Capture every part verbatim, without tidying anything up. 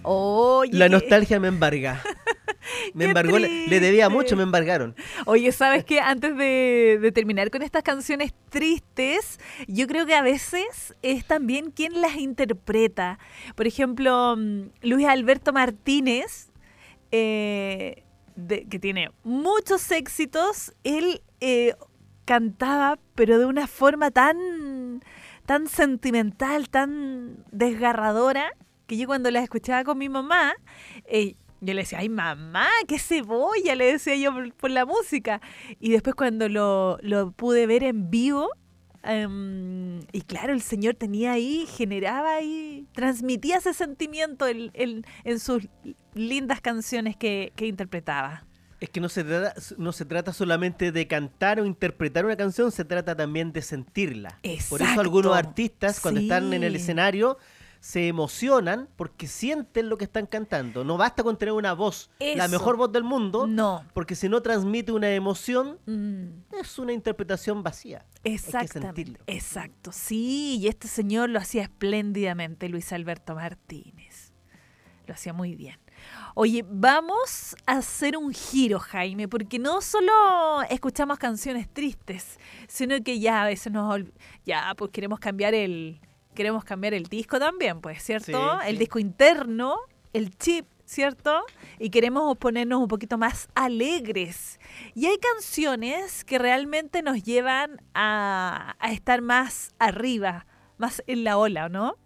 Oye, La qué- nostalgia me embarga. Me Qué embargó, le, le debía triste. mucho, me embargaron. Oye, ¿sabes qué? Antes de, de terminar con estas canciones tristes, yo creo que a veces es también quien las interpreta. Por ejemplo, mm, Luis Alberto Martínez, eh, de- que tiene muchos éxitos, él eh, cantaba, pero de una forma tan, tan sentimental, tan desgarradora, que yo cuando las escuchaba con mi mamá, eh, yo le decía, ay mamá, qué cebolla, le decía yo por, por la música. Y después cuando lo, lo pude ver en vivo, em, y claro, el señor tenía ahí, generaba ahí, transmitía ese sentimiento en, en- en sus lindas canciones que, que interpretaba. Es que no se, trata, no se trata solamente de cantar o interpretar una canción, se trata también de sentirla. Por eso algunos Exacto. artistas cuando están en el Sí. escenario se emocionan porque sienten lo que están cantando. No basta con tener una voz, la Eso. mejor voz del mundo, No. porque si no transmite una emoción, Mm. es una interpretación vacía. Hay que Exactamente, sentirlo. exacto, sí, y este señor lo hacía espléndidamente, Luis Alberto Martínez, lo hacía muy bien. Oye, vamos a hacer un giro, Jaime, porque no solo escuchamos canciones tristes, sino que ya a veces nos olv- ya pues queremos cambiar el queremos cambiar el disco también, pues, ¿cierto? Sí, El sí. disco interno, el chip, ¿cierto? Y queremos ponernos un poquito más alegres. Y hay canciones que realmente nos llevan a, a estar más arriba, más en la ola, ¿no?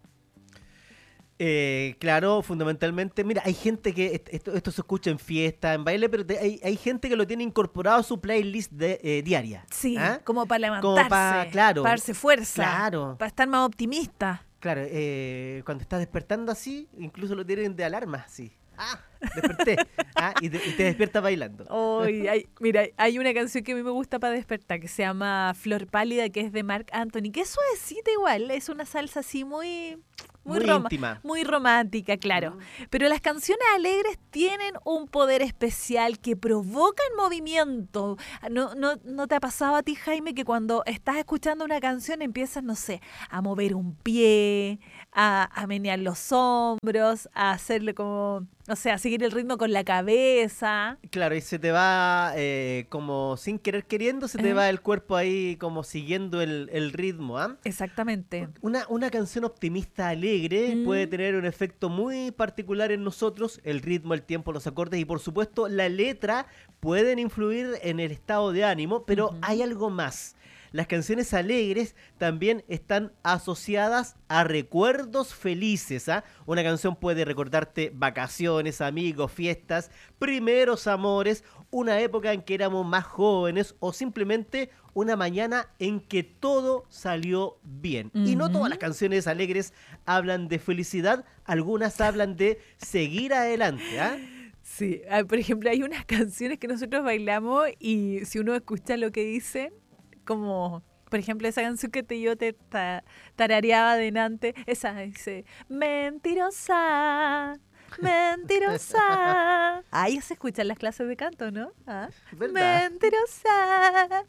Eh, claro, fundamentalmente, mira, hay gente que est- esto, esto se escucha en fiesta, en baile, pero te- hay, hay gente que lo tiene incorporado a su playlist de, eh, diaria. Sí, ¿Ah? como para Como levantarse, pa- claro, para darse fuerza, claro. para estar más optimista. Claro, eh, cuando estás despertando así, incluso lo tienen de alarma, así. Ah, desperté. Ah, y, te, y te despiertas bailando. Hoy hay, mira, hay una canción que a mí me gusta para despertar que se llama Flor Pálida, que es de Marc Anthony, que es suavecita igual, es una salsa así muy muy, Muy roma- íntima. muy romántica, claro. Mm. Pero las canciones alegres tienen un poder especial que provocan movimiento. ¿No, no, ¿No te ha pasado a ti, Jaime, que cuando estás escuchando una canción empiezas, no sé, a mover un pie, a, a menear los hombros, a hacerle como, o sea, a seguir el ritmo con la cabeza? Claro, y se te va eh, como sin querer queriendo, se te ¿Eh? va el cuerpo ahí como siguiendo el, el ritmo, ¿ah? Exactamente. Una, una canción optimista alegre Mm. puede tener un efecto muy particular en nosotros, el ritmo, el tiempo, los acordes y por supuesto la letra pueden influir en el estado de ánimo, pero Ujú. hay algo más. Las canciones alegres también están asociadas a recuerdos felices, ¿ah? Una canción puede recordarte vacaciones, amigos, fiestas, primeros amores, una época en que éramos más jóvenes o simplemente una mañana en que todo salió bien. Y no Ujú. todas las canciones alegres hablan de felicidad, algunas hablan de seguir adelante, ¿ah? Sí, ah, por ejemplo, hay unas canciones que nosotros bailamos y si uno escucha lo que dicen, como, por ejemplo, esa canción que te, yo te ta- tarareaba delante, esa dice, mentirosa, mentirosa. Ahí se escuchan las clases de canto, ¿no? ¿Ah? ¿Verdad? Mentirosa.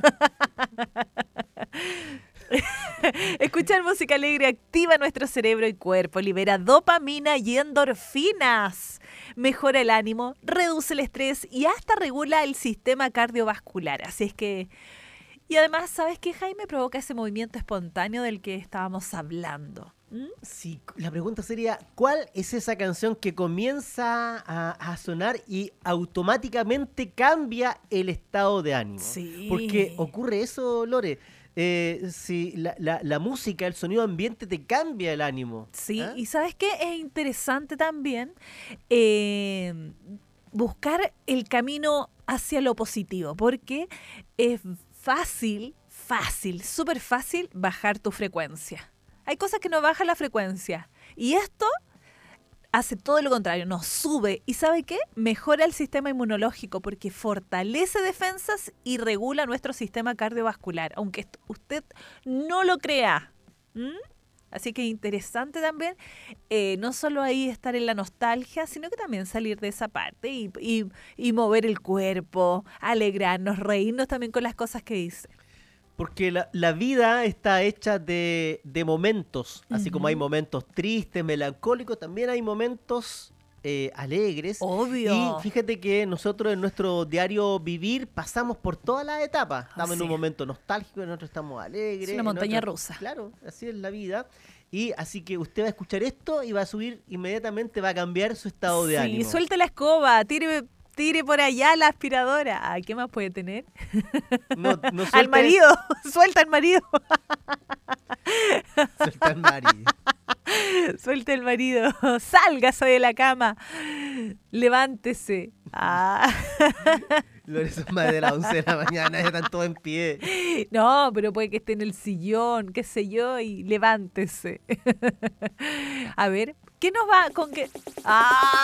Escuchar música alegre activa nuestro cerebro y cuerpo, libera dopamina y endorfinas, mejora el ánimo, reduce el estrés y hasta regula el sistema cardiovascular. Así es que... Y además, ¿sabes qué, Jaime? Provoca ese movimiento espontáneo del que estábamos hablando. ¿Mm? Sí, la pregunta sería, ¿cuál es esa canción que comienza a, a sonar y automáticamente cambia el estado de ánimo? Sí. Porque ocurre eso, Lore. Eh, si la, la- la música, el sonido ambiente te cambia el ánimo. Sí, ¿Ah? y ¿sabes qué? Es interesante también eh, buscar el camino hacia lo positivo, porque es fácil, fácil, súper fácil bajar tu frecuencia. Hay cosas que no bajan la frecuencia y esto hace todo lo contrario, nos sube. ¿Y sabe qué? Mejora el sistema inmunológico porque fortalece defensas y regula nuestro sistema cardiovascular, aunque est- usted no lo crea. ¿Mm? Así que interesante también, eh, no solo ahí estar en la nostalgia, sino que también salir de esa parte y, y- y mover el cuerpo, alegrarnos, reírnos también con las cosas que dice. Porque la, la vida está hecha de, de momentos, así como hay Ujú. momentos tristes, melancólicos, también hay momentos eh, alegres. Obvio. Y fíjate que nosotros en nuestro diario vivir pasamos por todas las etapas. Estamos en Sí. un momento nostálgico, en otro estamos alegres. Es una en montaña otro- rusa. Claro, así es la vida. Y así que usted va a escuchar esto y va a subir inmediatamente, va a cambiar su estado de Sí, ánimo. suelte la escoba, tire, tire por allá la aspiradora. Ay, ¿qué más puede tener? No, no Al suelte- marido, suelta al marido, suelta al marido. suelta al marido, sálgase de la cama, levántese. Ah. Lorenzo es más de las once de la mañana, ya están todos en pie. No, pero puede que esté en el sillón, qué sé yo, y levántese. A ver, ¿qué nos va con qué? ¡Ah!